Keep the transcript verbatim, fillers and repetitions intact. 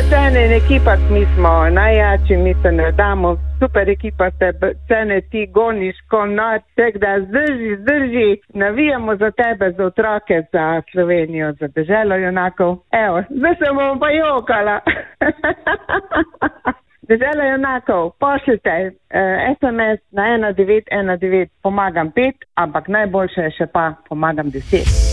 Cene in ekipa, mi smo najjači, mi se ne damo, super ekipa ste, Cene, ti goniš ko noč, tako da zdrži, zdrži, navijamo za tebe, za otroke, za Slovenijo, za deželo junakov. Evo, zdaj se bom pa jokala. Dežela junakov, pošljite eh, es em es na ena devet ena devet, pomagam pet, ampak najboljše je še pa pomagam deset.